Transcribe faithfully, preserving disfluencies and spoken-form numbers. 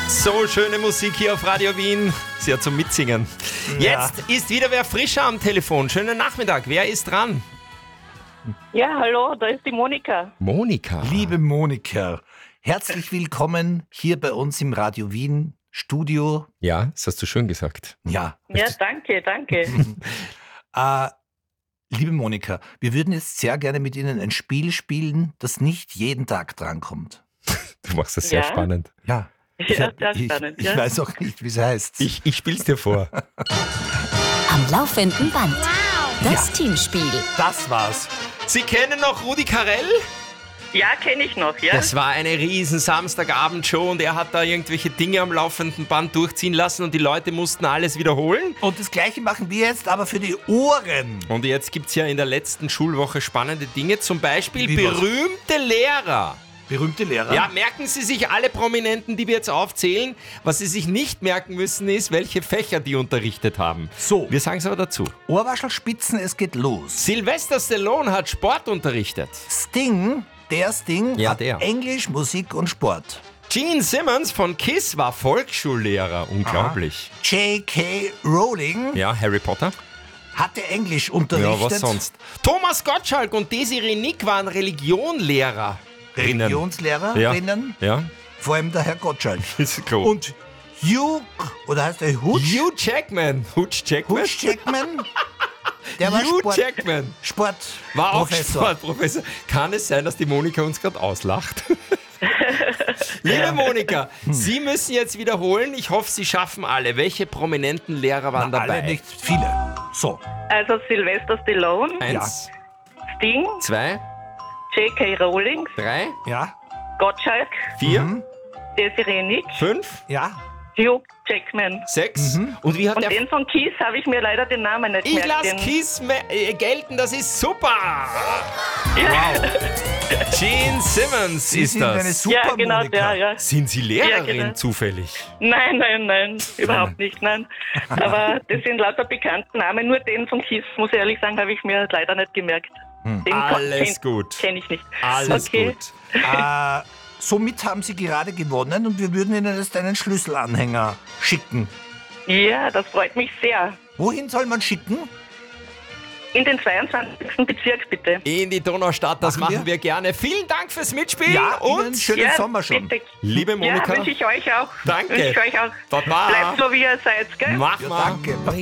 So schöne Musik hier auf Radio Wien. Sehr zum Mitsingen. Ja. Jetzt ist wieder wer frischer am Telefon. Schönen Nachmittag. Wer ist dran? Ja, hallo, da ist die Monika. Monika. Liebe Monika, herzlich willkommen hier bei uns im Radio Wien Studio. Ja, das hast du schön gesagt. Ja, Ja, danke, danke. äh, liebe Monika, wir würden jetzt sehr gerne mit Ihnen ein Spiel spielen, das nicht jeden Tag drankommt. Du machst das sehr Ja? spannend. Ja, Ja, hab- sehr ich, spannend, ich ja. weiß auch nicht, wie es heißt. Ich, ich spiel's dir vor. Am laufenden Band. Das Teamspiel. Das war's. Sie kennen noch Rudi Carell? Ja, kenne ich noch, ja. Das war eine riesen Samstagabendshow und er hat da irgendwelche Dinge am laufenden Band durchziehen lassen und die Leute mussten alles wiederholen. Und das Gleiche machen wir jetzt, aber für die Ohren. Und jetzt gibt's ja in der letzten Schulwoche spannende Dinge, zum Beispiel Wie was? berühmte Lehrer. Berühmte Lehrer. Ja, merken Sie sich alle Prominenten, die wir jetzt aufzählen. Was Sie sich nicht merken müssen, ist, welche Fächer die unterrichtet haben. So. Wir sagen es aber dazu. Ohrwaschelspitzen, es geht los. Sylvester Stallone hat Sport unterrichtet. Sting, der Sting, Ja, hat der. Englisch, Musik und Sport. Gene Simmons von KISS war Volksschullehrer. Unglaublich. J K. Rowling Ja, Harry Potter. hatte Englisch unterrichtet. Ja, was sonst? Thomas Gottschalk und Desiree Nick waren Religionlehrer. Religionslehrerinnen, Ja, vor allem der Herr Gottschalk. ist klar. Und Hugh, oder heißt der Hutch? Hugh Jackman. Hugh Jackman? Hutch Jackman? Der war Hugh Sport, Jackman. Sport War auch Professor. Sportprofessor. Kann es sein, dass die Monika uns gerade auslacht? Liebe Monika, Sie müssen jetzt wiederholen. Ich hoffe, Sie schaffen alle. Welche prominenten Lehrer waren Na, dabei? alle nicht, viele. So, Also Sylvester Stallone, Eins, Sting, zwei, J K. Rowling, drei, ja, Gottschalk, vier, Mhm. Desiree Nick, fünf, ja. Hugh Jackman. sechs. Und wie hat Und der... den von Kies habe ich mir leider den Namen nicht Ich gemerkt. lasse den- Kiss me- äh, gelten, das ist super. Wow. Gene Simmons Sie ist sind eine das. super Ja, genau, Monika. der, ja. Sind Sie Lehrerin Ja, genau. zufällig? Nein, nein, nein, überhaupt nicht, nein. Aber das sind lauter bekannte Namen. Nur den von Kies, muss ich ehrlich sagen, habe ich mir leider nicht gemerkt. Den Alles kenn, gut. Kenne ich nicht. Alles okay. gut. Äh, somit haben Sie gerade gewonnen und wir würden Ihnen jetzt einen Schlüsselanhänger schicken. Ja, das freut mich sehr. Wohin soll man schicken? In den zweiundzwanzigsten Bezirk, bitte. In die Donaustadt, das Machen machen wir, wir? gerne. Vielen Dank fürs Mitspielen Ja, Ihnen und schönen ja, Sommer schon. bitte. liebe Monika, Ja, wünsche ich euch auch. Danke. Wünsche ich euch auch. Baba. Bleibt so, wie ihr seid, gell? mach Ja, mal. danke.